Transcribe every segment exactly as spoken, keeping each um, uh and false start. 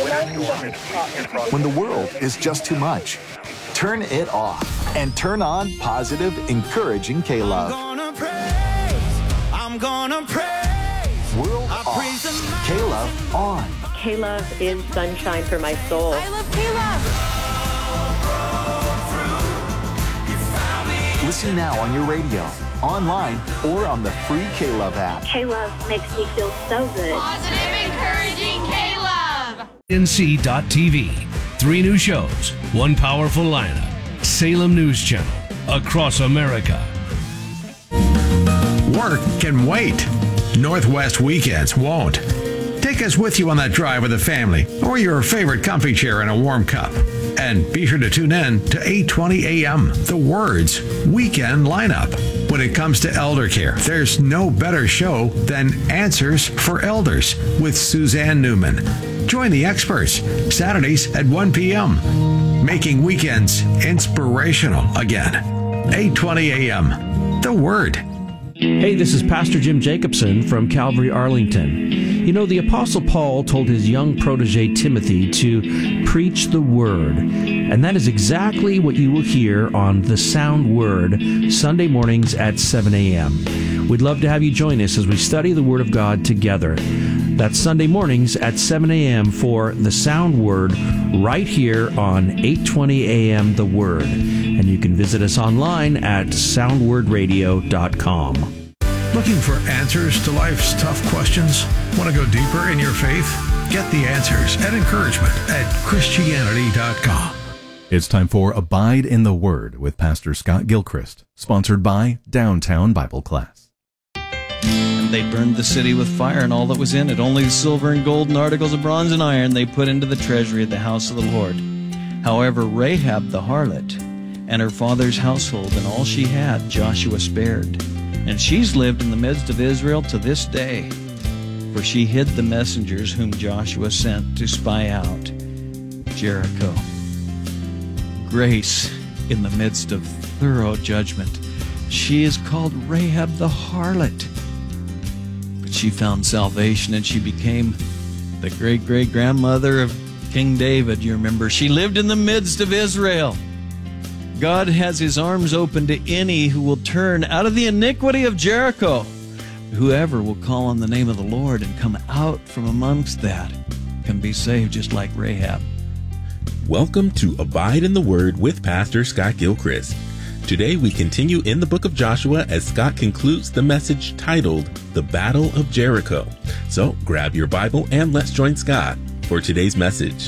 When the world is just too much, turn it off and turn on positive, encouraging K-Love. I'm gonna praise, I'm gonna praise. World off, K-Love on. K-Love is sunshine for my soul. I love K-Love. Listen now on your radio, online, or on the free K-Love app. K-Love makes me feel so good. Positive, encouraging K-Love. N C dot T V. Three new shows, one powerful lineup. Salem News Channel, across America. Work can wait. Northwest Weekends won't. Take us with you on that drive with the family or your favorite comfy chair and a warm cup. And be sure to tune in to eight twenty a m, The Word's Weekend Lineup. When it comes to elder care, there's no better show than Answers for Elders with Suzanne Newman. Join the experts Saturdays at one p m, making weekends inspirational again. eight twenty a m, The Word. Hey, this is Pastor Jim Jacobson from Calvary Arlington. You know, the Apostle Paul told his young protege Timothy to preach the Word. And that is exactly what you will hear on The Sound Word, Sunday mornings at seven a m. We'd love to have you join us as we study the Word of God together. That's Sunday mornings at seven a m for The Sound Word, right here on eight twenty a m The Word. And you can visit us online at sound word radio dot com. Looking for answers to life's tough questions? Want to go deeper in your faith? Get the answers and encouragement at Christianity dot com. It's time for Abide in the Word with Pastor Scott Gilchrist, sponsored by Downtown Bible Class. And they burned the city with fire and all that was in it. Only the silver and gold and articles of bronze and iron they put into the treasury of the house of the Lord. However, Rahab the harlot and her father's household and all she had Joshua spared. And she's lived in the midst of Israel to this day, for she hid the messengers whom Joshua sent to spy out Jericho. Grace in the midst of thorough judgment. She is called Rahab the harlot. But she found salvation, and she became the great-great-grandmother of King David. You remember, she lived in the midst of Israel. God has his arms open to any who will turn out of the iniquity of Jericho. Whoever will call on the name of the Lord and come out from amongst that can be saved, just like Rahab. Welcome to Abide in the Word with Pastor Scott Gilchrist. Today we continue in the book of Joshua as Scott concludes the message titled The Battle of Jericho. So grab your Bible and let's join Scott for today's message.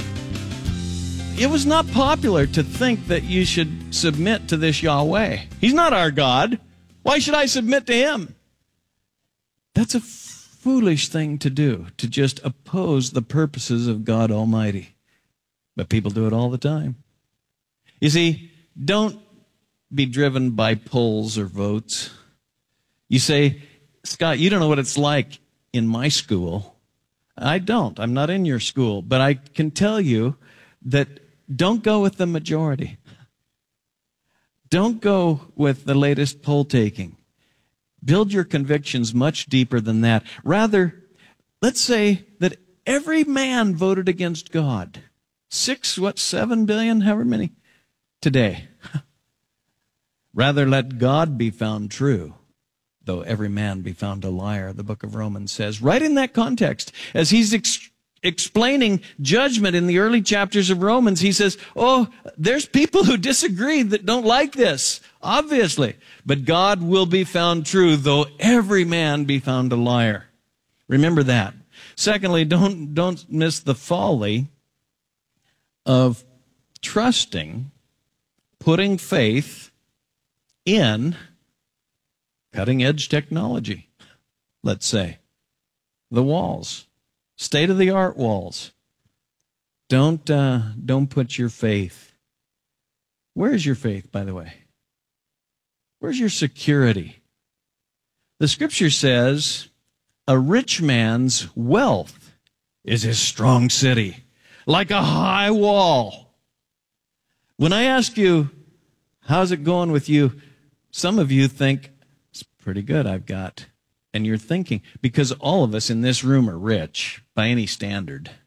It was not popular to think that you should submit to this Yahweh. He's not our God. Why should I submit to him? That's a foolish thing to do, to just oppose the purposes of God Almighty. But people do it all the time. You see, don't be driven by polls or votes. You say, Scott, you don't know what it's like in my school. I don't. I'm not in your school. But I can tell you that don't go with the majority. Don't go with the latest poll taking. Build your convictions much deeper than that. Rather, let's say that every man voted against God. Six, what, seven billion, however many, today. Rather, let God be found true, though every man be found a liar, the book of Romans says. Right in that context, as he's ex- explaining judgment in the early chapters of Romans, he says, oh, there's people who disagree that don't like this, obviously. But God will be found true, though every man be found a liar. Remember that. Secondly, don't, don't miss the folly of trusting, putting faith in cutting-edge technology, let's say. The walls. State-of-the-art walls. Don't, uh, don't put your faith. Where is your faith, by the way? Where's your security? The scripture says, a rich man's wealth is his strong city, like a high wall. When I ask you, how's it going with you? Some of you think, it's pretty good, I've got. And you're thinking, because all of us in this room are rich by any standard.